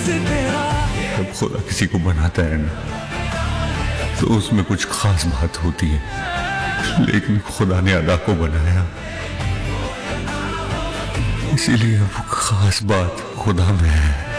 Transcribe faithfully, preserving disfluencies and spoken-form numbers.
जब खुदा किसी को बनाता है ना तो उसमें कुछ खास बात होती है, लेकिन खुदा ने अदा को बनाया, इसीलिए वो खास बात खुदा में है।